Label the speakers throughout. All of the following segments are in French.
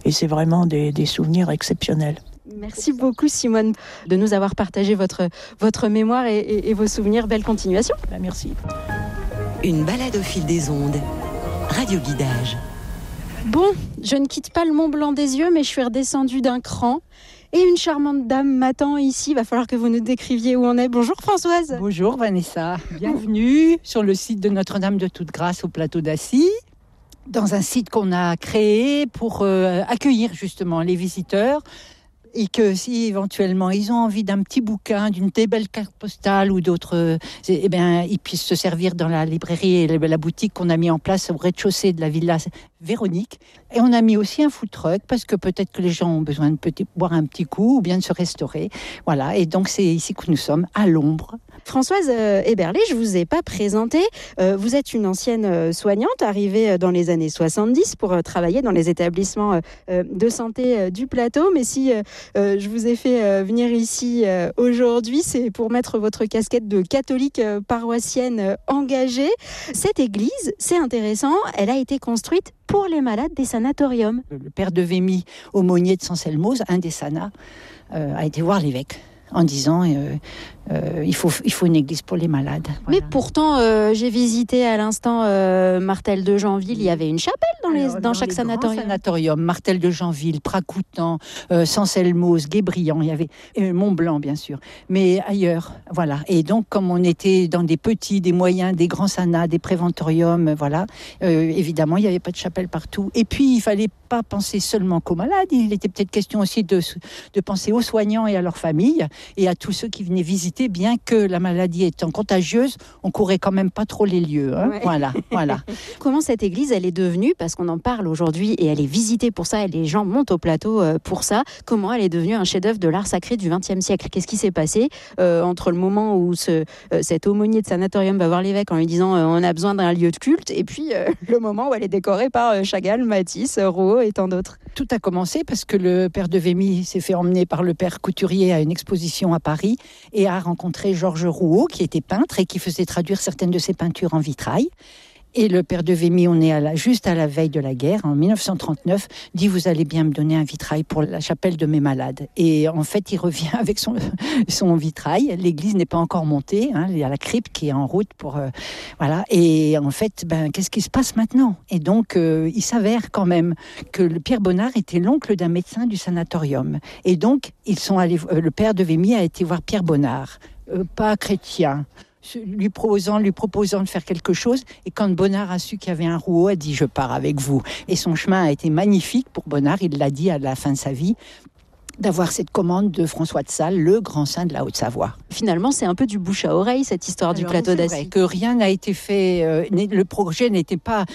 Speaker 1: et c'est vraiment des souvenirs exceptionnels.
Speaker 2: Merci beaucoup Simone de nous avoir partagé votre mémoire et vos souvenirs. Belle continuation.
Speaker 1: Merci.
Speaker 3: Une balade au fil des ondes. Radio Guidage.
Speaker 2: Bon, je ne quitte pas le Mont Blanc des yeux, mais je suis redescendue d'un cran. Et une charmante dame m'attend ici. Il va falloir que vous nous décriviez où on est. Bonjour Françoise.
Speaker 4: Bonjour Vanessa. Bienvenue sur le site de Notre-Dame de Toute-Grâce au plateau d'Assy, dans un site qu'on a créé pour accueillir justement les visiteurs. Et que si éventuellement ils ont envie d'un petit bouquin, d'une des belles cartes postales ou d'autres, eh bien, ils puissent se servir dans la librairie et la boutique qu'on a mis en place au rez-de-chaussée de la Villa Véronique. Et on a mis aussi un food truck parce que peut-être que les gens ont besoin de boire un petit coup ou bien de se restaurer. Voilà, et donc c'est ici que nous sommes, à l'ombre.
Speaker 2: Françoise Héberlé, je ne vous ai pas présentée. Vous êtes une ancienne soignante arrivée dans les années 70 pour travailler dans les établissements de santé du plateau. Mais si je vous ai fait venir ici aujourd'hui, c'est pour mettre votre casquette de catholique paroissienne engagée. Cette église, c'est intéressant, elle a été construite pour les malades des sanatoriums.
Speaker 4: Le père de Vémy, aumônier de Sanselmoz, un des sanats, a été voir l'évêque en disant il faut une église pour les malades. Voilà.
Speaker 2: Mais pourtant, j'ai visité à l'instant Martel de Janville, il y avait une chapelle dans chaque sanatorium.
Speaker 4: Sanatorium, Martel de Janville, Pracoutan, Sanselmoz, Guébriand, il y avait Mont-Blanc bien sûr, mais ailleurs, voilà. Et donc comme on était dans des petits, des moyens, des grands sanats, des préventoriums, voilà, évidemment il n'y avait pas de chapelle partout. Et puis il fallait pas penser seulement qu'aux malades, il était peut-être question aussi de penser aux soignants et à leurs familles et à tous ceux qui venaient visiter, bien que la maladie étant contagieuse, on courait quand même pas trop les lieux. Hein. Ouais. Voilà.
Speaker 2: Comment cette église, elle est devenue, parce qu'on en parle aujourd'hui et elle est visitée pour ça, et les gens montent au plateau pour ça, comment elle est devenue un chef-d'œuvre de l'art sacré du XXe siècle? Qu'est-ce qui s'est passé entre le moment où cet aumônier de sanatorium va voir l'évêque en lui disant on a besoin d'un lieu de culte, et puis le moment où elle est décorée par Chagall, Matisse, Rouault et tant d'autres?
Speaker 4: Tout a commencé parce que le père de Vémy s'est fait emmener par le père Couturier à une exposition à Paris et a rencontré Georges Rouault, qui était peintre et qui faisait traduire certaines de ses peintures en vitrail. Et le père de Vémy, on est juste à la veille de la guerre, en 1939, dit « Vous allez bien me donner un vitrail pour la chapelle de mes malades ». Et en fait, il revient avec son vitrail. L'église n'est pas encore montée, hein, il y a la crypte qui est en route pour... voilà. Et en fait, qu'est-ce qui se passe maintenant? Et donc, il s'avère quand même que le Pierre Bonnard était l'oncle d'un médecin du sanatorium. Et donc, ils sont allés, le père de Vémy a été voir Pierre Bonnard, pas chrétien, lui proposant de faire quelque chose. Et quand Bonnard a su qu'il y avait un Rouault, a dit « Je pars avec vous ». Et son chemin a été magnifique pour Bonnard, il l'a dit à la fin de sa vie, d'avoir cette commande de François de Sales, le grand saint de la Haute-Savoie.
Speaker 2: Finalement, c'est un peu du bouche à oreille, cette histoire du plateau d'Assy.
Speaker 4: Que rien n'a été fait, le projet n'était pas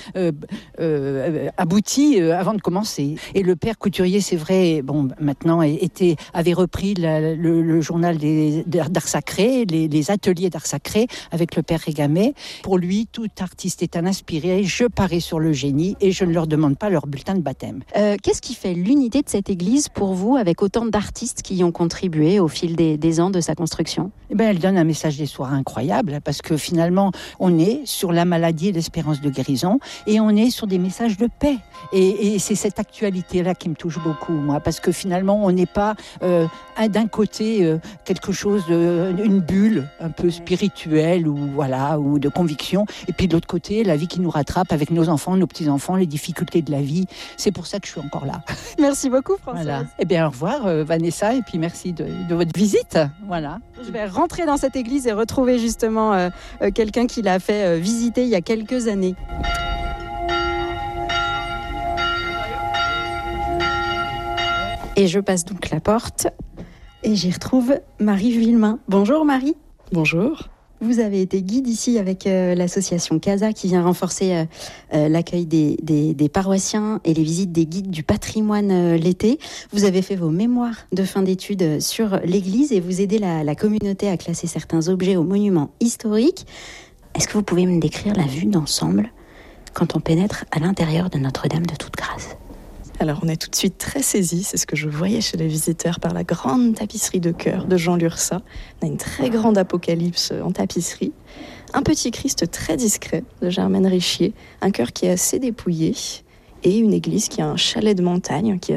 Speaker 4: abouti avant de commencer. Et le père Couturier, c'est vrai, maintenant avait repris le journal d'art sacré, les ateliers d'art sacré avec le père Régamay. Pour lui, tout artiste est un inspiré. Je parie sur le génie et je ne leur demande pas leur bulletin de baptême.
Speaker 2: Qu'est-ce qui fait l'unité de cette église pour vous, avec autant d'artistes qui y ont contribué au fil des ans de sa construction?
Speaker 4: Elle donne un message d'espoir incroyable, parce que finalement, on est sur la maladie et l'espérance de guérison, et on est sur des messages de paix. Et c'est cette actualité-là qui me touche beaucoup, moi, parce que finalement, on n'est pas d'un côté quelque chose, une bulle un peu spirituelle ou de conviction, et puis de l'autre côté, la vie qui nous rattrape avec nos enfants, nos petits-enfants, les difficultés de la vie. C'est pour ça que je suis encore là.
Speaker 2: Merci beaucoup, Françoise.
Speaker 4: Voilà. Eh bien, au revoir, Vanessa, et puis merci de votre visite. Voilà.
Speaker 2: Je vais rentrer dans cette église et retrouver justement quelqu'un qui l'a fait visiter il y a quelques années. Et je passe donc la porte et j'y retrouve Marie Villemain. Bonjour Marie.
Speaker 5: Bonjour.
Speaker 2: Vous avez été guide ici avec l'association CASA qui vient renforcer l'accueil des paroissiens et les visites des guides du patrimoine l'été. Vous avez fait vos mémoires de fin d'études sur l'église et vous aidez la communauté à classer certains objets aux monuments historiques. Est-ce que vous pouvez me décrire la vue d'ensemble quand on pénètre à l'intérieur de Notre-Dame de Toute-Grâce?
Speaker 5: Alors, on est tout de suite très saisis, c'est ce que je voyais chez les visiteurs, par la grande tapisserie de cœur de Jean Lursa. On a une très grande apocalypse en tapisserie, un petit Christ très discret de Germaine Richier, un chœur qui est assez dépouillé, et une église qui a un chalet de montagne qui